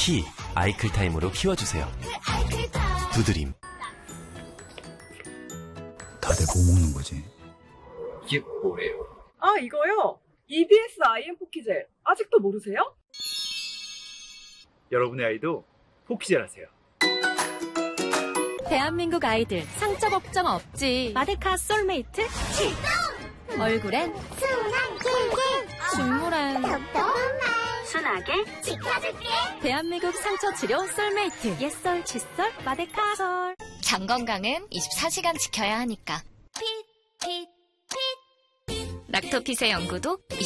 특히 아이클타임으로 키워주세요. 두드림. 다들 뭐 먹는 거지? 이게 뭐예요? 아, 이거요? EBS IM 포키젤. 아직도 모르세요? 여러분의 아이도 포키젤 하세요. 대한민국 아이들 상처 걱정 없지. 마데카 솔메이트 출동! 얼굴엔 순한 꿀꿀, 중물엔 순하게 지켜줄게. 대한민국 상처 치료 솔메이트. 옛설 칫솔 마데카솔. 장 건강은 24시간 지켜야 하니까. 락토핏의 연구도